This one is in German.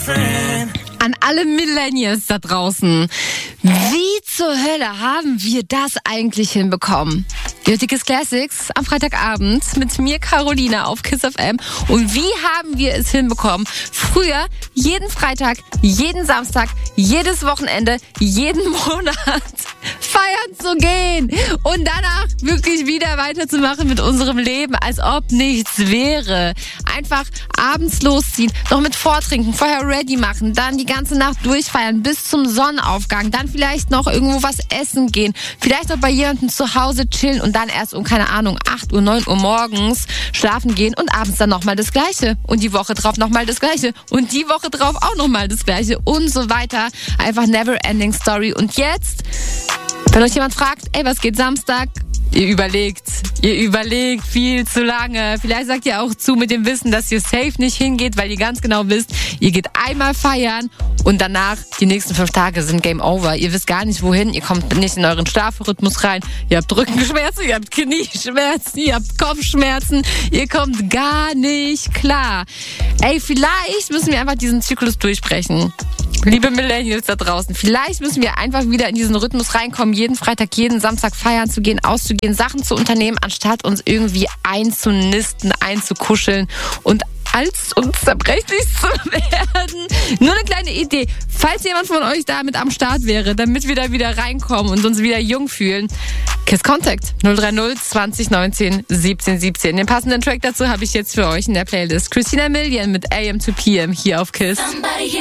An alle Millennials da draußen. Wie zur Hölle haben wir das eigentlich hinbekommen? Dickes Classics am Freitagabend mit mir, Carolina, auf KISS FM. Und wie haben wir es hinbekommen, früher jeden Freitag, jeden Samstag, jedes Wochenende, jeden Monat feiern zu gehen und danach wirklich wieder weiterzumachen mit unserem Leben, als ob nichts wäre. Einfach abends losziehen, noch mit Vortrinken, vorher ready machen, dann die ganze Nacht durchfeiern bis zum Sonnenaufgang, dann vielleicht noch irgendwo was essen gehen, vielleicht auch bei jemandem zu Hause chillen und dann erst um, keine Ahnung, 8 Uhr, 9 Uhr morgens schlafen gehen und abends dann nochmal das Gleiche und die Woche drauf nochmal das Gleiche und die Woche drauf auch nochmal das Gleiche und so weiter. Einfach never ending story. Und jetzt, wenn euch jemand fragt, ey, was geht Samstag? Ihr überlegt viel zu lange. Vielleicht sagt ihr auch zu mit dem Wissen, dass ihr safe nicht hingeht, weil ihr ganz genau wisst, ihr geht einmal feiern und danach, die nächsten 5 Tage sind Game Over. Ihr wisst gar nicht wohin, ihr kommt nicht in euren Schlafrhythmus rein. Ihr habt Rückenschmerzen, ihr habt Knieschmerzen, ihr habt Kopfschmerzen. Ihr kommt gar nicht klar. Ey, vielleicht müssen wir einfach diesen Zyklus durchbrechen. Liebe Millennials da draußen, vielleicht müssen wir einfach wieder in diesen Rhythmus reinkommen, jeden Freitag, jeden Samstag feiern zu gehen, auszugehen, Sachen zu unternehmen, anstatt uns irgendwie einzunisten, einzukuscheln und als und zerbrechlich zu werden. Nur eine kleine Idee. Falls jemand von euch da mit am Start wäre, damit wir da wieder reinkommen und uns wieder jung fühlen, KISS Contact 030 20 19 17 17. Den passenden Track dazu habe ich jetzt für euch in der Playlist. Christina Milian mit AM to PM hier auf KISS.